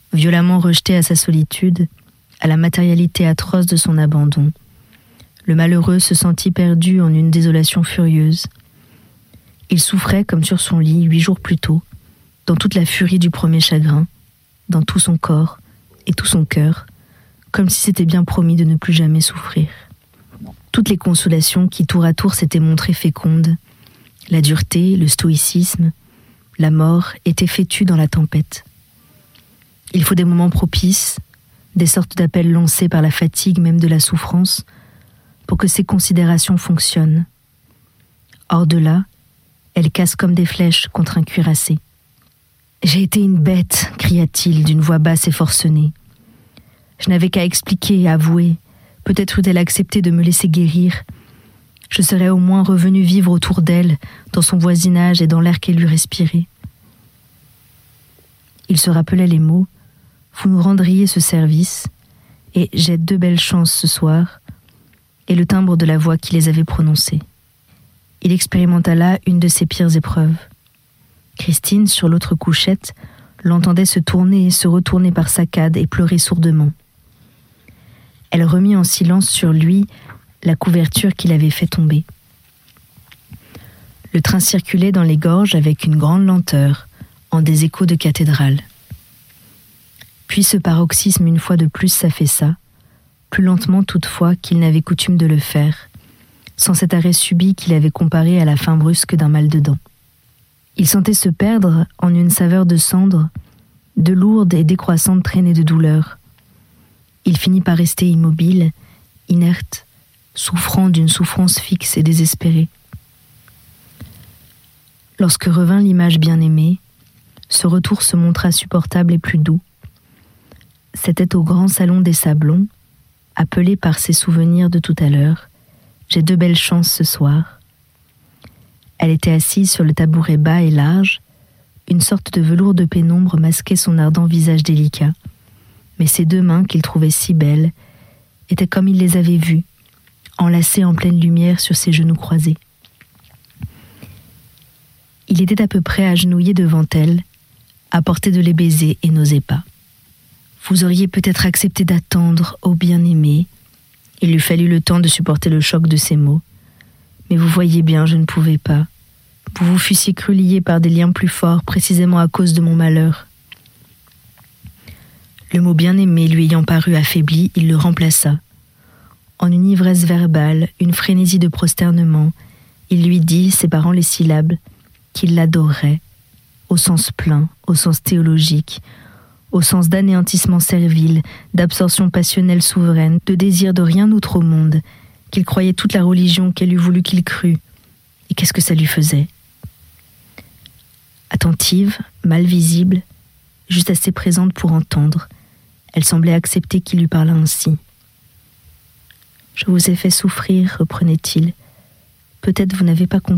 violemment rejeté à sa solitude, à la matérialité atroce de son abandon. Le malheureux se sentit perdu en une désolation furieuse. Il souffrait comme sur son lit 8 jours plus tôt, dans toute la furie du premier chagrin, dans tout son corps et tout son cœur, comme si s'était bien promis de ne plus jamais souffrir. Toutes les consolations qui tour à tour s'étaient montrées fécondes, la dureté, le stoïcisme, la mort étaient fétus dans la tempête. Il faut des moments propices, des sortes d'appels lancés par la fatigue même de la souffrance, pour que ces considérations fonctionnent. Hors de là, elles cassent comme des flèches contre un cuirassé. « J'ai été une bête !» cria-t-il d'une voix basse et forcenée. Je n'avais qu'à expliquer, avouer. Peut-être eût-elle accepté de me laisser guérir. Je serais au moins revenu vivre autour d'elle, dans son voisinage et dans l'air qu'elle lui respirait. Il se rappelait les mots « Vous nous rendriez ce service » et « J'ai 2 belles chances ce soir » et le timbre de la voix qui les avait prononcées. Il expérimenta là une de ses pires épreuves. Christine, sur l'autre couchette, l'entendait se tourner et se retourner par saccades et pleurer sourdement. Elle remit en silence sur lui la couverture qu'il avait fait tomber. Le train circulait dans les gorges avec une grande lenteur, en des échos de cathédrale. Puis ce paroxysme une fois de plus s'affaissa, plus lentement toutefois qu'il n'avait coutume de le faire, sans cet arrêt subit qu'il avait comparé à la fin brusque d'un mal de dents. Il sentait se perdre en une saveur de cendre, de lourdes et décroissantes traînées de douleur. Il finit par rester immobile, inerte, souffrant d'une souffrance fixe et désespérée. Lorsque revint l'image bien-aimée, ce retour se montra supportable et plus doux. C'était au grand salon des Sablons, appelé par ses souvenirs de tout à l'heure. J'ai 2 belles chances ce soir. Elle était assise sur le tabouret bas et large. Une sorte de velours de pénombre masquait son ardent visage délicat. Mais ses 2 mains, qu'il trouvait si belles, étaient comme il les avait vues, enlacées en pleine lumière sur ses genoux croisés. Il était à peu près agenouillé devant elle, à portée de les baiser et n'osait pas. « Vous auriez peut-être accepté d'attendre, ô bien-aimé. » Il lui fallut le temps de supporter le choc de ces mots. « Mais vous voyez bien, je ne pouvais pas. Vous vous fussiez cru lié par des liens plus forts, précisément à cause de mon malheur. » Le mot bien-aimé lui ayant paru affaibli, il le remplaça. En une ivresse verbale, une frénésie de prosternement, il lui dit, séparant les syllabes, qu'il l'adorait, au sens plein, au sens théologique, au sens d'anéantissement servile, d'absorption passionnelle souveraine, de désir de rien autre au monde, qu'il croyait toute la religion qu'elle eût voulu qu'il crût. Et qu'est-ce que ça lui faisait ? Attentive, mal visible, juste assez présente pour entendre, elle semblait accepter qu'il lui parlât ainsi. « Je vous ai fait souffrir, reprenait-il. Peut-être vous n'avez pas compris. »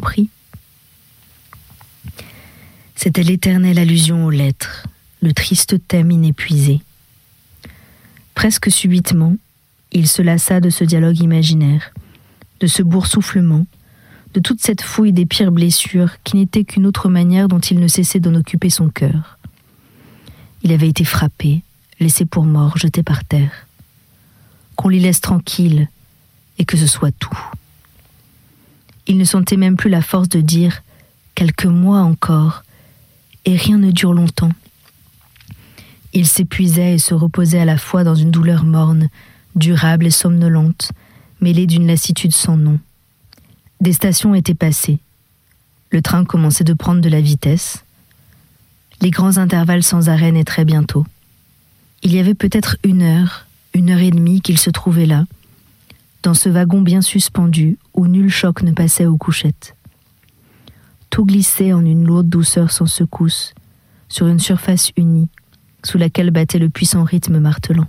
C'était l'éternelle allusion aux lettres, le triste thème inépuisé. Presque subitement, il se lassa de ce dialogue imaginaire, de ce boursouflement, de toute cette fouille des pires blessures qui n'était qu'une autre manière dont il ne cessait d'en occuper son cœur. Il avait été frappé, laissé pour mort, jeté par terre. Qu'on l'y laisse tranquille et que ce soit tout. Il ne sentait même plus la force de dire « quelques mois encore » et rien ne dure longtemps. Il s'épuisait et se reposait à la fois dans une douleur morne, durable et somnolente, mêlée d'une lassitude sans nom. Des stations étaient passées. Le train commençait de prendre de la vitesse. Les grands intervalles sans arrêt naîtraient bientôt. Il y avait peut-être 1 heure, 1 heure et demie qu'il se trouvait là, dans ce wagon bien suspendu où nul choc ne passait aux couchettes. Tout glissait en une lourde douceur sans secousse, sur une surface unie, sous laquelle battait le puissant rythme martelant.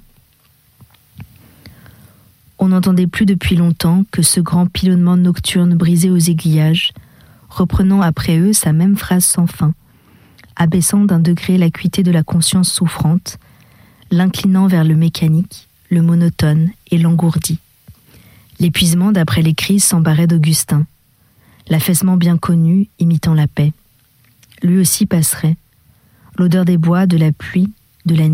On n'entendait plus depuis longtemps que ce grand pilonnement nocturne brisé aux aiguillages, reprenant après eux sa même phrase sans fin, abaissant d'un degré l'acuité de la conscience souffrante, l'inclinant vers le mécanique, le monotone et l'engourdi. L'épuisement d'après les crises s'emparait d'Augustin, l'affaissement bien connu imitant la paix. Lui aussi passerait. L'odeur des bois, de la pluie, de la nuit